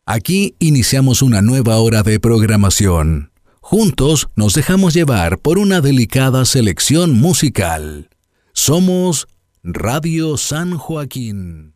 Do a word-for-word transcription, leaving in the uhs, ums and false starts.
Aquí iniciamos una nueva hora de programación. Juntos nos dejamos llevar por una delicada selección musical. Somos Radio San Joaquín.